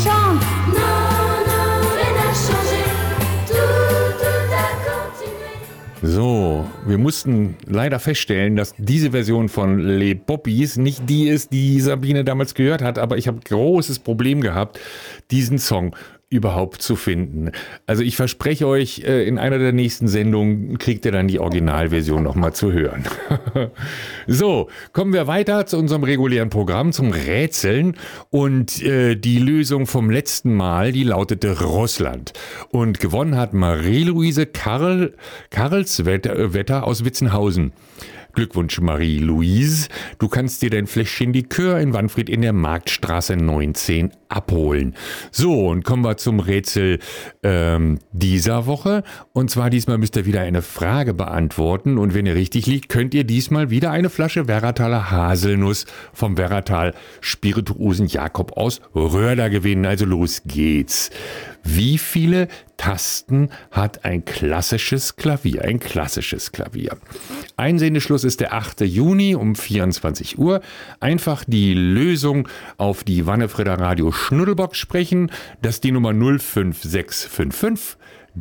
chante. Non, non, rien n'a changé. Tout a continué. So, wir mussten leider feststellen, dass diese Version von Les Poppies nicht die ist, die Sabine damals gehört hat, aber ich habe großes Problem gehabt, diesen Song überhaupt zu finden. Also ich verspreche euch, in einer der nächsten Sendungen kriegt ihr dann die Originalversion nochmal zu hören. So, kommen wir weiter zu unserem regulären Programm, zum Rätseln. Und die Lösung vom letzten Mal, die lautete Russland. Und gewonnen hat Marie-Louise Karlswetter aus Witzenhausen. Glückwunsch, Marie-Louise. Du kannst dir dein Fläschchen Likör in Wanfried in der Marktstraße 19 abholen. So, und kommen wir zum Rätsel dieser Woche. Und zwar diesmal müsst ihr wieder eine Frage beantworten. Und wenn ihr richtig liegt, könnt ihr diesmal wieder eine Flasche Werrataler Haselnuss vom Werratal Spirituosen Jakob aus Röhrda gewinnen. Also los geht's. Wie viele Tasten hat ein klassisches Klavier? Ein klassisches Klavier. Einsendeschluss ist der 8. Juni um 24 Uhr. Einfach die Lösung auf die Wannefrieder Radio Schnuddelbox sprechen. Das ist die Nummer 05655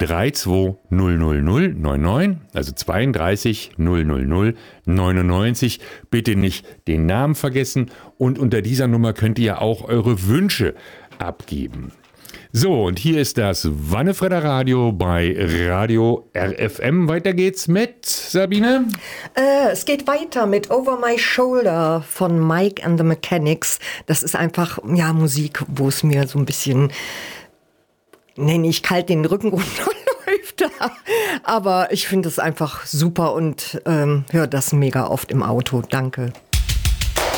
3200099, also 32 000 99. Bitte nicht den Namen vergessen. Und unter dieser Nummer könnt ihr auch eure Wünsche abgeben. So, und hier ist das Wannefrieder Radio bei Radio RFM. Weiter geht's mit Sabine. Es geht weiter mit Over My Shoulder von Mike and the Mechanics. Das ist einfach, ja, Musik, wo es mir so ein bisschen, nenne ich kalt den Rücken runterläuft. Aber ich finde es einfach super und höre das mega oft im Auto. Danke.